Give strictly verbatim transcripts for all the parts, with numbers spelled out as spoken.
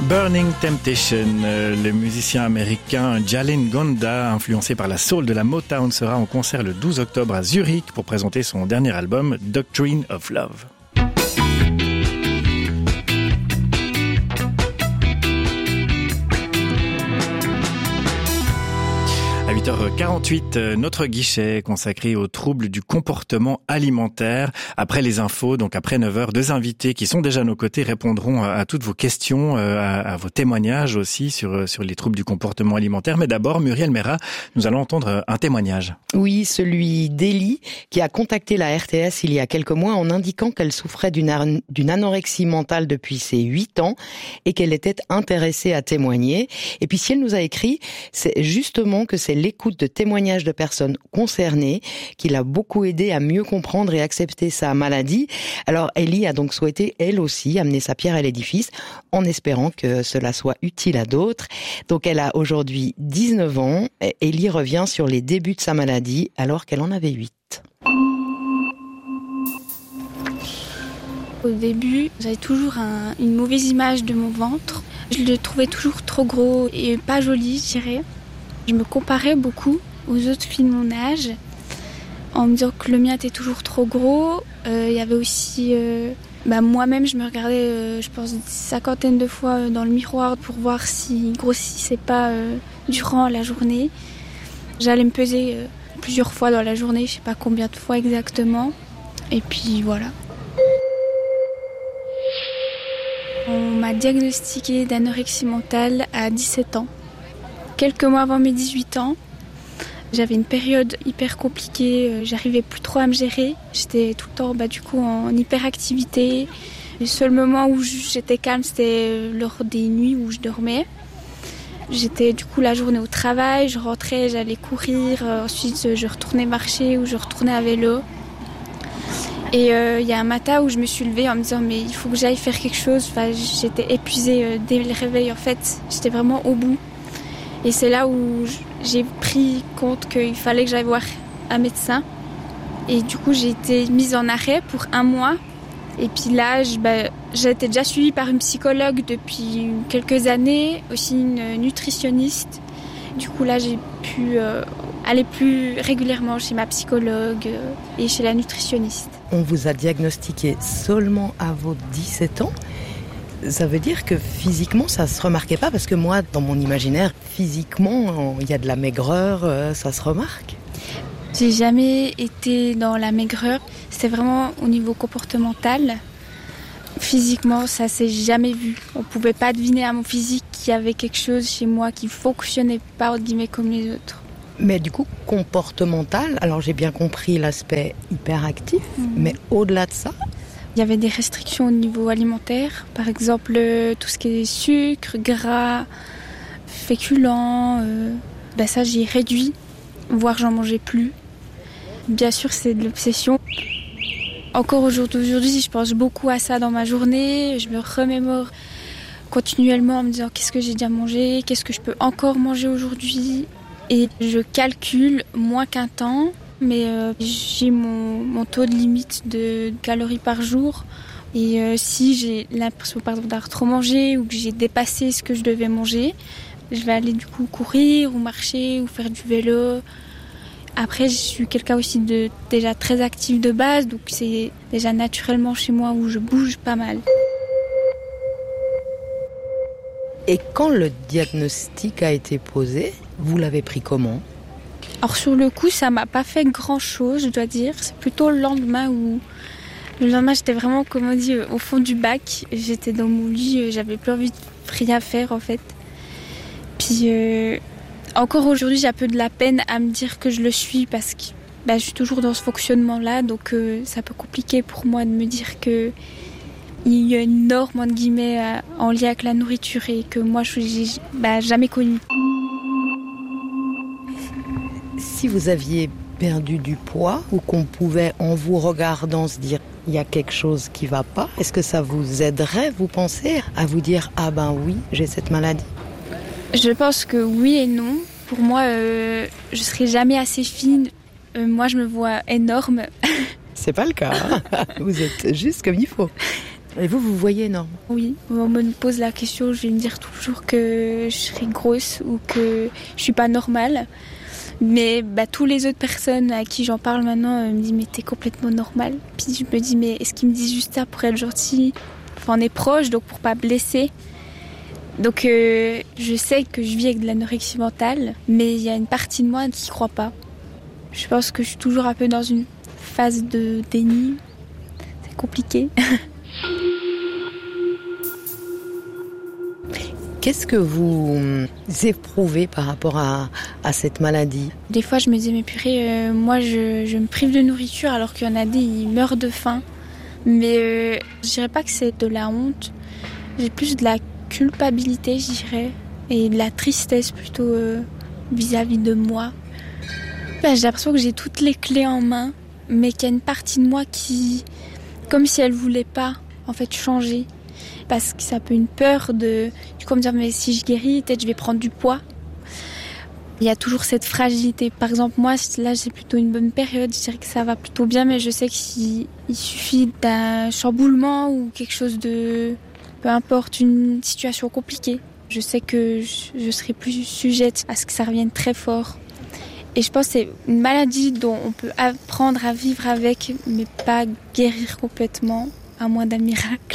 Burning Temptation, euh, le musicien américain Jalen Gonda, influencé par la soul de la Motown, sera en concert le douze octobre à Zurich pour présenter son dernier album Doctrine of Love. À huit heures quarante-huit, notre guichet consacré aux troubles du comportement alimentaire. Après les infos, donc après neuf heures, deux invités qui sont déjà à nos côtés répondront à, à toutes vos questions, à, à vos témoignages aussi sur, sur les troubles du comportement alimentaire. Mais d'abord, Muriel Mera, nous allons entendre un témoignage. Oui, celui d'Élie qui a contacté la R T S il y a quelques mois en indiquant qu'elle souffrait d'une, an- d'une anorexie mentale depuis ses huit ans et qu'elle était intéressée à témoigner. Et puis si elle nous a écrit, c'est justement que c'est l'écoute de témoignages de personnes concernées qui l'a beaucoup aidé à mieux comprendre et accepter sa maladie. Alors Ellie a donc souhaité elle aussi amener sa pierre à l'édifice en espérant que cela soit utile à d'autres. Donc elle a aujourd'hui dix-neuf ans. Ellie revient sur les débuts de sa maladie alors qu'elle en avait huit. Au début, j'avais toujours un, une mauvaise image de mon ventre. Je le trouvais toujours trop gros et pas joli, je dirais. Je me comparais beaucoup aux autres filles de mon âge en me disant que le mien était toujours trop gros. Euh, il y avait aussi... Euh, bah, moi-même, je me regardais, euh, je pense, une cinquantaine de fois dans le miroir pour voir si grossissait pas euh, durant la journée. J'allais me peser euh, plusieurs fois dans la journée, je sais pas combien de fois exactement. Et puis voilà. On m'a diagnostiqué d'anorexie mentale à dix-sept ans. Quelques mois avant mes dix-huit ans, j'avais une période hyper compliquée, j'arrivais plus trop à me gérer. J'étais tout le temps bah, du coup en hyperactivité. Le seul moment où j'étais calme, c'était lors des nuits où je dormais. J'étais du coup la journée au travail, je rentrais, j'allais courir, ensuite je retournais marcher ou je retournais à vélo. Et il euh, y a un matin où je me suis levée en me disant mais il faut que j'aille faire quelque chose. Enfin, j'étais épuisée euh, dès le réveil en fait, j'étais vraiment au bout. Et c'est là où j'ai pris compte qu'il fallait que j'aille voir un médecin. Et du coup, j'ai été mise en arrêt pour un mois. Et puis là, je, bah, j'ai été déjà suivie par une psychologue depuis quelques années, aussi une nutritionniste. Du coup, là, j'ai pu euh, aller plus régulièrement chez ma psychologue euh, et chez la nutritionniste. On vous a diagnostiqué seulement à vos dix-sept ans ? Ça veut dire que physiquement, ça se remarquait pas, parce que moi, dans mon imaginaire, physiquement, il y a de la maigreur, ça se remarque. J'ai jamais été dans la maigreur, c'était vraiment au niveau comportemental. Physiquement, ça s'est jamais vu. On pouvait pas deviner à mon physique qu'il y avait quelque chose chez moi qui fonctionnait pas, entre guillemets, comme les autres. Mais du coup, comportemental, alors j'ai bien compris l'aspect hyperactif, mmh. mais au-delà de ça, il y avait des restrictions au niveau alimentaire, par exemple tout ce qui est sucre, gras, féculents, euh, ben ça j'ai réduit, voire j'en mangeais plus. Bien sûr c'est de l'obsession. Encore aujourd'hui, je pense beaucoup à ça dans ma journée, je me remémore continuellement en me disant qu'est-ce que j'ai déjà mangé, qu'est-ce que je peux encore manger aujourd'hui. Et je calcule moins qu'un temps. Mais euh, j'ai mon, mon taux de limite de calories par jour. Et euh, si j'ai l'impression par exemple d'avoir trop mangé ou que j'ai dépassé ce que je devais manger, je vais aller du coup courir ou marcher ou faire du vélo. Après, je suis quelqu'un aussi de déjà très actif de base, donc c'est déjà naturellement chez moi où je bouge pas mal. Et quand le diagnostic a été posé, vous l'avez pris comment ? Alors sur le coup, ça m'a pas fait grand-chose, je dois dire. C'est plutôt le lendemain où... Le lendemain, j'étais vraiment, comme on dit, au fond du bac. J'étais dans mon lit, j'avais plus envie de rien faire, en fait. Puis, euh, encore aujourd'hui, j'ai un peu de la peine à me dire que je le suis parce que bah, je suis toujours dans ce fonctionnement-là. Donc, euh, c'est un peu compliqué pour moi de me dire que il y a une norme, entre guillemets, en lien avec la nourriture et que moi, je n'ai bah, jamais connue. Si vous aviez perdu du poids ou qu'on pouvait, en vous regardant, se dire il y a quelque chose qui ne va pas, est-ce que ça vous aiderait, vous pensez, à vous dire ah ben oui, j'ai cette maladie ? Je pense que oui et non. Pour moi, euh, je ne serai jamais assez fine. Euh, moi, je me vois énorme. C'est pas le cas. Vous êtes juste comme il faut. Et vous, vous voyez énorme? Oui, on me pose la question, je vais me dire toujours que je serai grosse ou que je suis pas normale. Mais bah, tous les autres personnes à qui j'en parle maintenant euh, me disent mais t'es complètement normale. Puis je me dis mais est-ce qu'ils me disent juste ça pour être gentils? Enfin on est proche donc pour pas blesser. Donc euh, je sais que je vis avec de l'anorexie mentale, mais il y a une partie de moi qui croit pas. Je pense que je suis toujours un peu dans une phase de déni. C'est compliqué. Qu'est-ce que vous éprouvez par rapport à, à cette maladie? Des fois, je me dis, mais purée, euh, moi, je, je me prive de nourriture alors qu'il y en a des, ils meurent de faim. Mais euh, je dirais pas que c'est de la honte. J'ai plus de la culpabilité, je dirais, et de la tristesse plutôt euh, vis-à-vis de moi. Ben, j'ai l'impression que j'ai toutes les clés en main, mais qu'il y a une partie de moi qui, comme si elle voulait pas, en fait, changer. Parce que c'est un peu une peur de, du coup, me dire, mais si je guéris, peut-être je vais prendre du poids. Il y a toujours cette fragilité. Par exemple, moi, là, j'ai plutôt une bonne période. Je dirais que ça va plutôt bien, mais je sais qu'il il suffit d'un chamboulement ou quelque chose de, peu importe, une situation compliquée. Je sais que je, je serai plus sujette à ce que ça revienne très fort. Et je pense que c'est une maladie dont on peut apprendre à vivre avec, mais pas guérir complètement, à moins d'un miracle.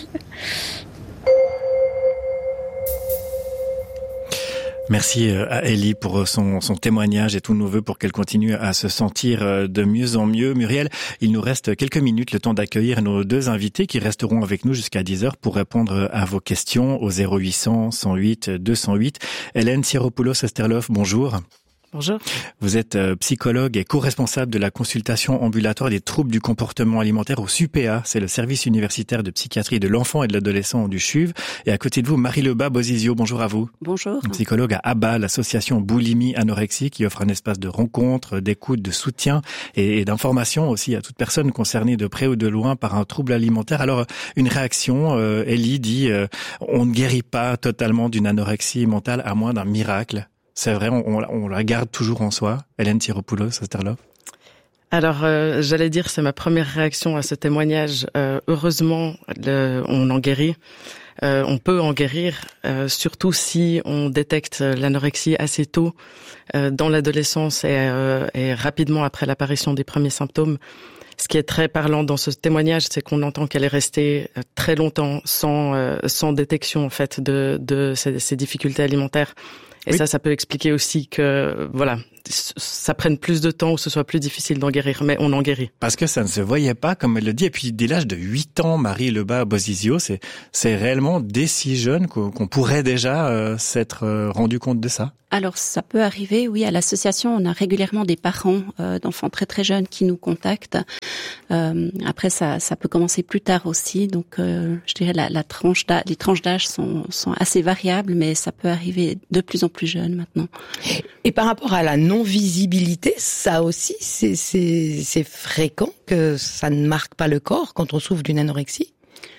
Merci à Ellie pour son, son témoignage et tous nos vœux pour qu'elle continue à se sentir de mieux en mieux. Muriel, il nous reste quelques minutes, le temps d'accueillir nos deux invités qui resteront avec nous jusqu'à dix heures pour répondre à vos questions au zéro huit cents, cent huit, deux cent huit. Hélène Sieropoulos-Esterloff, bonjour. Bonjour. Vous êtes psychologue et co-responsable de la consultation ambulatoire des troubles du comportement alimentaire au S U P A. C'est le service universitaire de psychiatrie de l'enfant et de l'adolescent du C U V. Et à côté de vous, Marie Lebas Bozizio. Bonjour à vous. Bonjour. Psychologue à A B A, l'association Boulimie Anorexie, qui offre un espace de rencontre, d'écoute, de soutien et d'information aussi à toute personne concernée de près ou de loin par un trouble alimentaire. Alors, une réaction, euh, Ellie dit, euh, on ne guérit pas totalement d'une anorexie mentale à moins d'un miracle. C'est vrai, on, on, on la garde toujours en soi. Hélène Sieropoulos-Esterloff. Alors, euh, j'allais dire, c'est ma première réaction à ce témoignage. Euh, heureusement, le, on en guérit. Euh, on peut en guérir, euh, surtout si on détecte l'anorexie assez tôt, euh, dans l'adolescence et, euh, et rapidement après l'apparition des premiers symptômes. Ce qui est très parlant dans ce témoignage, c'est qu'on entend qu'elle est restée très longtemps sans, euh, sans détection en fait de, de ces, ces difficultés alimentaires. Et oui. ça, ça peut expliquer aussi que, voilà, ça prenne plus de temps ou ce soit plus difficile d'en guérir, mais on en guérit. Parce que ça ne se voyait pas, comme elle le dit. Et puis, dès l'âge de huit ans, Marie Lebas Bozizio, c'est, c'est réellement dès si jeune qu'on, qu'on pourrait déjà euh, s'être euh, rendu compte de ça. Alors, ça peut arriver, oui. À l'association, on a régulièrement des parents euh, d'enfants très très jeunes qui nous contactent. Euh, après, ça, ça peut commencer plus tard aussi. Donc, euh, je dirais la, la tranche d'âge, les tranches d'âge sont, sont assez variables, mais ça peut arriver de plus en plus jeune maintenant. Et par rapport à la non-visibilité, ça aussi, c'est, c'est, c'est fréquent que ça ne marque pas le corps quand on souffre d'une anorexie?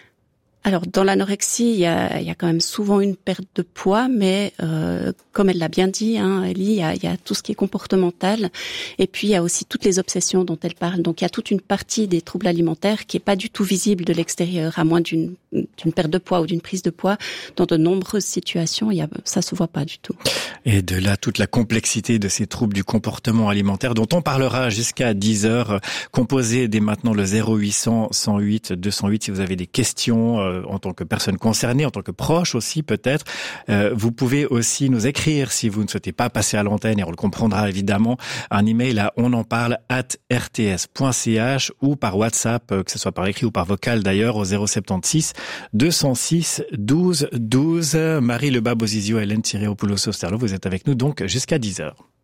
Alors, dans l'anorexie, il y a, il y a quand même souvent une perte de poids, mais euh, comme elle l'a bien dit, hein, Ellie, il y a, il y a tout ce qui est comportemental, et puis il y a aussi toutes les obsessions dont elle parle. Donc, il y a toute une partie des troubles alimentaires qui est pas du tout visible de l'extérieur, à moins d'une, d'une perte de poids ou d'une prise de poids. Dans de nombreuses situations, il y a, ça se voit pas du tout. Et de là, toute la complexité de ces troubles du comportement alimentaire, dont on parlera jusqu'à dix heures. Composez dès maintenant le zéro huit cents, cent huit, deux cent huit si vous avez des questions euh, en tant que personne concernée, en tant que proche aussi peut-être. Euh, vous pouvez aussi nous écrire si vous ne souhaitez pas passer à l'antenne, et on le comprendra évidemment, un email à onenparle arobase r t s point c h ou par WhatsApp, que ce soit par écrit ou par vocal d'ailleurs, au zéro sept six, deux cent six, douze douze. Marie Lebas Bozizio, Hélène Sieropoulos-Esterloff, vous êtes avec nous donc jusqu'à dix heures.